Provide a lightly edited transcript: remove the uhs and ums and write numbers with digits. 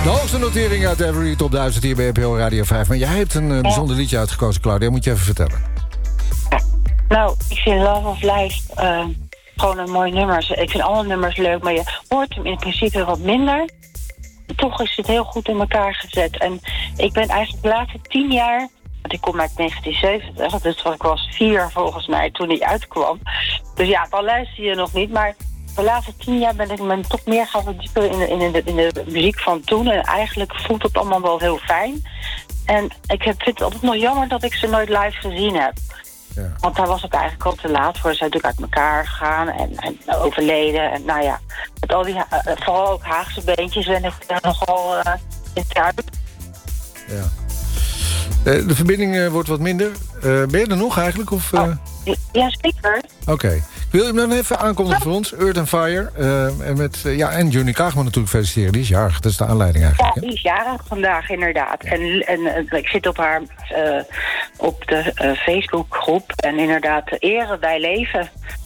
De hoogste notering uit Every Top 1000 hier bij NPO Radio 5. Maar jij hebt een bijzonder liedje uitgekozen, Claudia. Moet je even vertellen. Nou, ik vind Love of Life gewoon een mooi nummer. Ik vind alle nummers leuk, maar je hoort hem in principe wat minder. Toch is het heel goed in elkaar gezet. En ik ben eigenlijk de laatste 10 jaar... Want ik kom uit 1970, dus ik was 4 volgens mij toen hij uitkwam. Dus ja, dan luister je nog niet. Maar de laatste 10 jaar ben ik me toch meer gaan verdiepen in de muziek van toen. En eigenlijk voelt het allemaal wel heel fijn. En ik vind het altijd nog jammer dat ik ze nooit live gezien heb. Ja. Want daar was het eigenlijk al te laat voor. Ze zijn natuurlijk uit elkaar gegaan en overleden. En nou ja, met al die, vooral ook Haagse beentjes ben ik nogal in thuis. Ja. De verbinding wordt wat minder. Ben je er nog eigenlijk? Of, Ja, zeker. Oké. Ik wil je dan even aankondigen voor ons. Earth and Fire. En Johnny Kaagman natuurlijk feliciteren. Die is jarig. Dat is de aanleiding eigenlijk. Ja, die is jarig vandaag inderdaad. Ja. En ik zit op op de Facebookgroep. En inderdaad, ere bij leven.